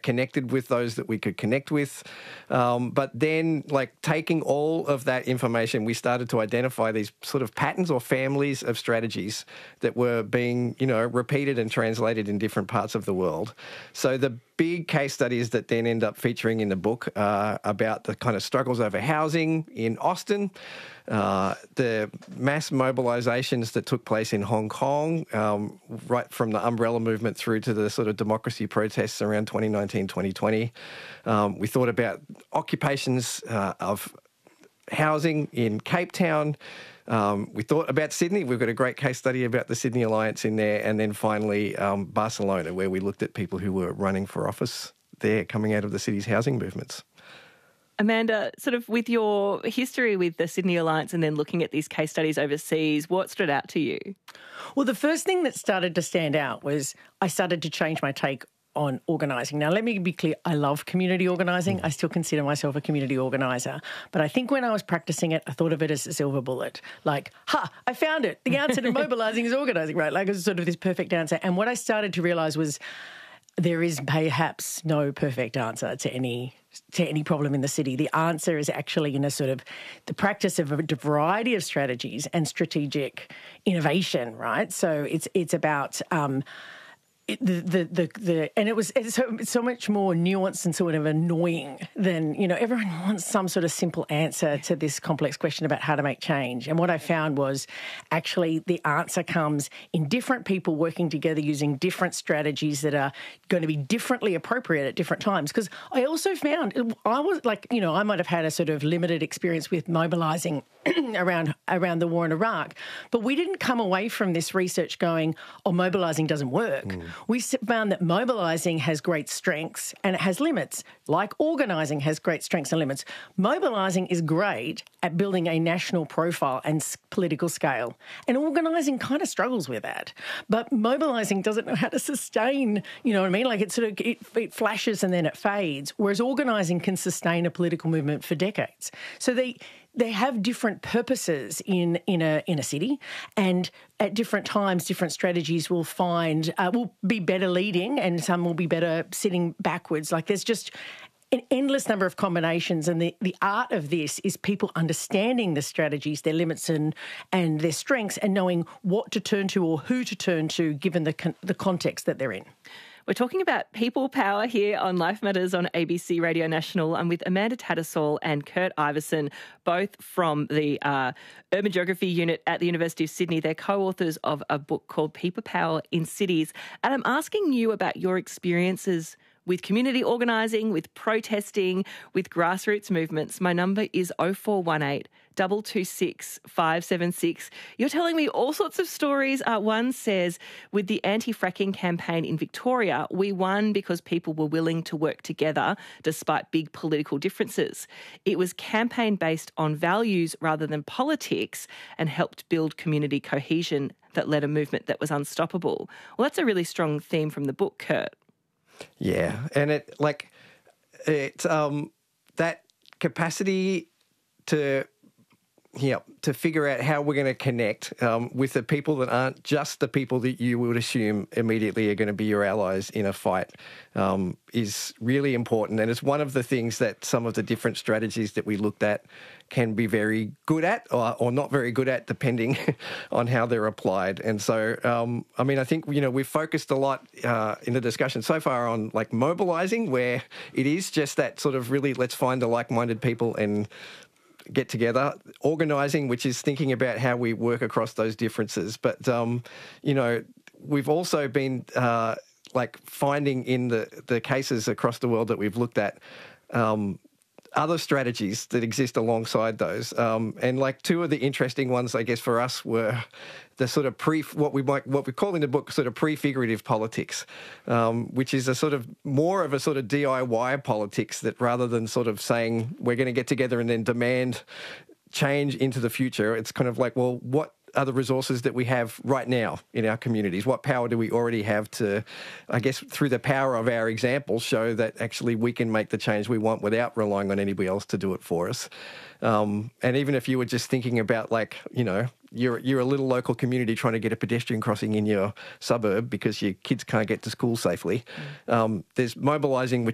connected with those that we could connect with. But then, like, taking all of that information, we started to identify these sort of patterns or families of strategies that were being, repeated and translated in different parts of the world. So the big case studies that then end up featuring in the book are about the kind of struggles over housing in Austin, the mass mobilisations that took place in Hong Kong, right from the umbrella movement through to the sort of democracy protests around 2019, 2020. We thought about occupations of housing in Cape Town. We thought about Sydney. We've got a great case study about the Sydney Alliance in there. And then finally, Barcelona, where we looked at people who were running for office there coming out of the city's housing movements. Amanda, sort of with your history with the Sydney Alliance and then looking at these case studies overseas, what stood out to you? Well, the first thing that started to stand out was I started to change my take on organising. Now, let me be clear, I love community organising. I still consider myself a community organiser. But I think when I was practising it, I thought of it as a silver bullet. Like, I found it. The answer to mobilising is organising, right? Like, it was sort of this perfect answer. And what I started to realise was there is perhaps no perfect answer to any problem in the city. The answer is actually in a sort of the practice of a variety of strategies and strategic innovation, right? So it's about it's so much more nuanced and sort of annoying than, everyone wants some sort of simple answer to this complex question about how to make change. And what I found was actually the answer comes in different people working together using different strategies that are going to be differently appropriate at different times. Because I also found, I was like, I might have had a sort of limited experience with mobilising around the war in Iraq, but we didn't come away from this research going, mobilising doesn't work. We found that mobilising has great strengths and it has limits, like organising has great strengths and limits. Mobilising is great at building a national profile and political scale, and organising kind of struggles with that. But mobilising doesn't know how to sustain, you know what I mean? Like it flashes and then it fades, whereas organising can sustain a political movement for decades. So they have different purposes in a city, and at different times, different strategies will be better leading, and some will be better sitting backwards. Like there's just an endless number of combinations, and the art of this is people understanding the strategies, their limits and their strengths, and knowing what to turn to or who to turn to given the context that they're in. We're talking about people power here on Life Matters on ABC Radio National. I'm with Amanda Tattersall and Kurt Iveson, both from the Urban Geography Unit at the University of Sydney. They're co-authors of a book called People Power in Cities. And I'm asking you about your experiences with community organising, with protesting, with grassroots movements. My number is 0418 226 576. You're telling me all sorts of stories. One says, with the anti-fracking campaign in Victoria, we won because people were willing to work together despite big political differences. It was campaign based on values rather than politics and helped build community cohesion that led a movement that was unstoppable. Well, that's a really strong theme from the book, Kurt. Yeah, and that capacity to figure out how we're going to connect with the people that aren't just the people that you would assume immediately are going to be your allies in a fight is really important. And it's one of the things that some of the different strategies that we looked at can be very good at or not very good at, depending on how they're applied. And so, I think, we've focused a lot in the discussion so far on like mobilising, where it is just that sort of really let's find the like-minded people and get together. Organising, which is thinking about how we work across those differences. But, we've also been finding in the cases across the world that we've looked at other strategies that exist alongside those. And like two of the interesting ones, I guess, for us were the sort of what we call in the book sort of prefigurative politics, which is a sort of more of a sort of DIY politics that rather than sort of saying we're going to get together and then demand change into the future, it's kind of like, well, what are the resources that we have right now in our communities? What power do we already have to, I guess, through the power of our examples, show that actually we can make the change we want without relying on anybody else to do it for us? And even if you were just thinking about you're a little local community trying to get a pedestrian crossing in your suburb because your kids can't get to school safely, there's mobilising,